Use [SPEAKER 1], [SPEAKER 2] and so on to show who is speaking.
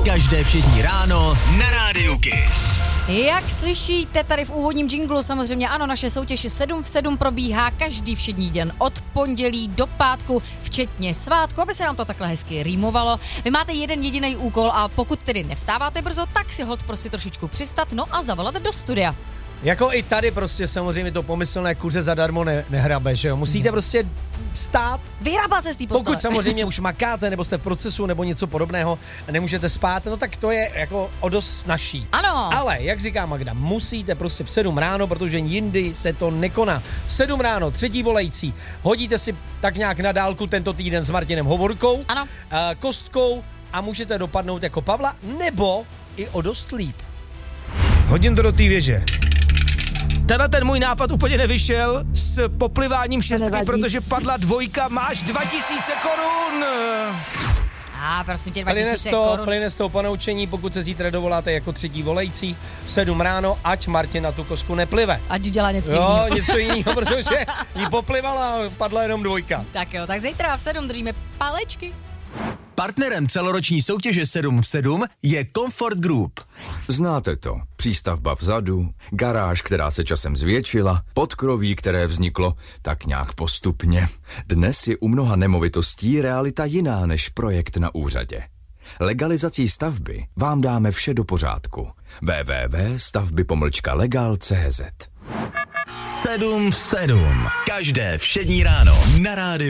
[SPEAKER 1] Každé všední ráno na Rádiu Kiss.
[SPEAKER 2] Jak slyšíte tady v úvodním džinglu, samozřejmě ano, naše soutěž 7 v 7 probíhá každý všední den od pondělí do pátku, včetně svátku, aby se nám to takhle hezky rýmovalo. Vy máte jeden jediný úkol a pokud tedy nevstáváte brzo, tak si hod prostě trošičku přistat, no a zavolat do studia.
[SPEAKER 3] Jako i tady prostě samozřejmě to pomyslné kuře zadarmo nehrabe, že jo? Musíte prostě stát.
[SPEAKER 2] Vyhrabat se z té postele.
[SPEAKER 3] Pokud samozřejmě už makáte, nebo jste v procesu, nebo něco podobného a nemůžete spát, no tak to je jako o dost snazší.
[SPEAKER 2] Ano.
[SPEAKER 3] Ale, jak říká Magda, musíte prostě v 7 ráno, protože jindy se to nekoná. V 7 ráno, třetí volající, hodíte si tak nějak na dálku tento týden s Martinem Hovorkou,
[SPEAKER 2] ano.
[SPEAKER 3] Kostkou a můžete dopadnout jako Pavla, nebo i o dost líp.
[SPEAKER 4] Hodím to do té věže. Ten můj nápad úplně nevyšel s popliváním šestky, protože padla dvojka, máš 2000 korun.
[SPEAKER 2] Prosím tě, 2000 korun.
[SPEAKER 3] Plyne z toho ponaučení, pokud se zítra dovoláte jako třetí volající v 7 ráno, ať Martin na tu kosku neplive.
[SPEAKER 2] Ať udělá něco jiného.
[SPEAKER 3] Jo, něco jiného, protože jí poplivala a padla jenom dvojka.
[SPEAKER 2] Tak jo, tak zítra v 7 držíme palečky.
[SPEAKER 1] Partnerem celoroční soutěže 7 v 7 je Comfort Group.
[SPEAKER 5] Znáte to. Přístavba vzadu, garáž, která se časem zvětšila, podkroví, které vzniklo tak nějak postupně. Dnes je u mnoha nemovitostí realita jiná než projekt na úřadě. Legalizací stavby vám dáme vše do pořádku. www.stavby-legal.cz
[SPEAKER 1] 7 v 7. Každé všední ráno na Rádiu